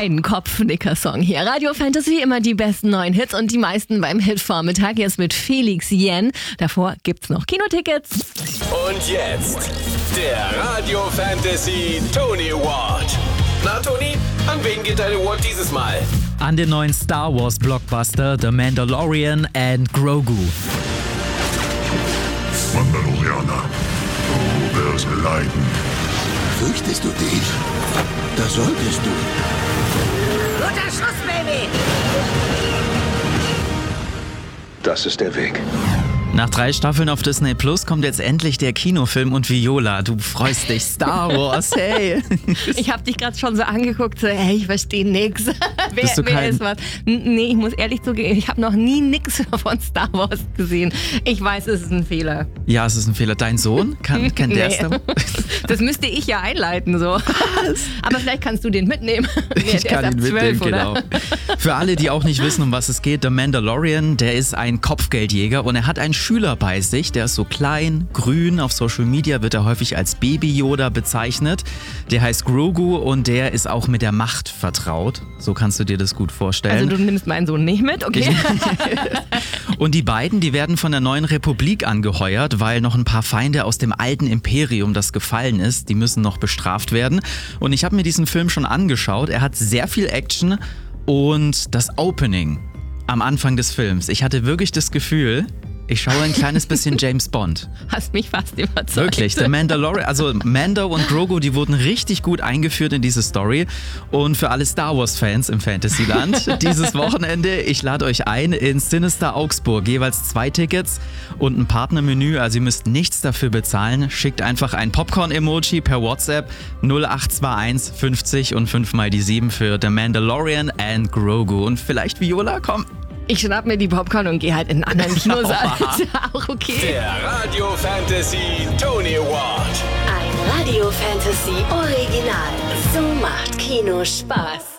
Ein Kopfnicker-Song hier. Radio Fantasy, immer die besten neuen Hits und die meisten beim Hitvormittag. Jetzt mit Felix Jen. Davor gibt's noch Kinotickets. Und jetzt der Radio Fantasy Tony Award. Na Tony, an wen geht dein Award dieses Mal? An den neuen Star Wars Blockbuster The Mandalorian and Grogu. Mandalorianer, du wirst leiden. Fürchtest du dich? Das solltest du. Guter Schuss, Baby! Das ist der Weg. Nach 3 Staffeln auf Disney Plus kommt jetzt endlich der Kinofilm und Viola, du freust dich. Star Wars, hey. Ich habe dich gerade schon so angeguckt, so, hey, ich verstehe nix. Wer ist was? Nee, ich muss ehrlich zugeben, ich habe noch nie nix von Star Wars gesehen. Ich weiß, es ist ein Fehler. Ja, es ist ein Fehler. Dein Sohn? Kennt der es? Das müsste ich ja einleiten, so. Aber vielleicht kannst du den mitnehmen. Ich kann ihn mitnehmen, genau. Für alle, die auch nicht wissen, um was es geht, der Mandalorian, der ist ein Kopfgeldjäger und er hat einen Schüler bei sich, der ist so klein, grün, auf Social Media wird er häufig als Baby-Yoda bezeichnet. Der heißt Grogu und der ist auch mit der Macht vertraut. So kannst du dir das gut vorstellen. Also du nimmst meinen Sohn nicht mit, okay? Und die beiden, die werden von der neuen Republik angeheuert, weil noch ein paar Feinde aus dem alten Imperium, das gefallen ist, die müssen noch bestraft werden. Und ich habe mir diesen Film schon angeschaut. Er hat sehr viel Action und das Opening am Anfang des Films. Ich hatte wirklich das Gefühl, ich schaue ein kleines bisschen James Bond. Hast mich fast überzeugt. Wirklich, der Mandalorian, also Mando und Grogu, die wurden richtig gut eingeführt in diese Story. Und für alle Star Wars Fans im Fantasyland, dieses Wochenende, ich lade euch ein ins Sinister Augsburg. Jeweils 2 Tickets und ein Partnermenü, also ihr müsst nichts dafür bezahlen. Schickt einfach ein Popcorn-Emoji per WhatsApp 0821 50 und 5 mal die 7 für The Mandalorian and Grogu. Und vielleicht Viola, komm. Ich schnapp mir die Popcorn und gehe halt in einen anderen Kinosaal. Ist ja auch okay. Der Radio Fantasy Tony Award. Ein Radio Fantasy Original. So macht Kino Spaß.